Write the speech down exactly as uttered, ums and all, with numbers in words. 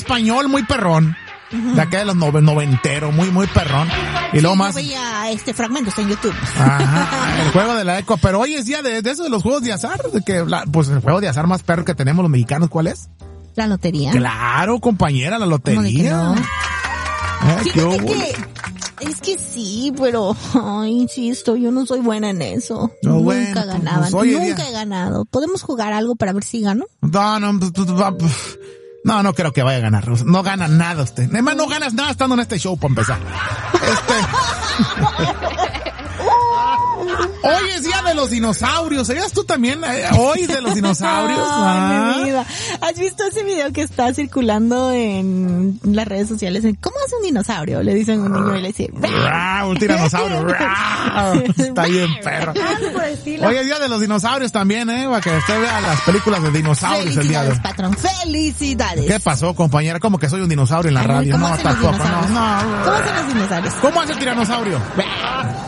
español muy perrón. Uh-huh. De acá de los nove, noventero, muy, muy perrón. Y sí, luego yo más. veía este fragmentos en YouTube. Ajá, el juego de la eco. Pero hoy es día de, de eso de los juegos de azar. De que la, pues el juego de azar más perro que tenemos los mexicanos, ¿cuál es? La lotería. Claro, compañera, la lotería. ¿Cómo de que no? Eh, Fíjate que, es que sí, pero, ay, insisto, yo no soy buena en eso. No, nunca bueno, ganaba, pues, oye, nunca día. he ganado. ¿Podemos jugar algo para ver si gano? No, no, pues, pues, pues, no, no creo que vaya a ganar. No gana nada usted. Además, no ganas nada estando en este show, para empezar. Este... Hoy es día de los dinosaurios. ¿Serías tú también eh, hoy de los dinosaurios? Ah, mi vida. ¿Has visto ese video que está circulando en las redes sociales? ¿Cómo hace un dinosaurio? Le dicen a un niño y le dice... Un tiranosaurio. Está bien perro. Hoy es día de los dinosaurios también, ¿eh? Para que usted vea las películas de dinosaurios el día de hoy. Felicidades, patrón. Felicidades. ¿Qué pasó, compañera? ¿Cómo que soy un dinosaurio en la Ay, radio? ¿cómo No, hacen los tampoco. No, dinosaurios? no. ¿Cómo hacen los dinosaurios? ¿Cómo hace el tiranosaurio?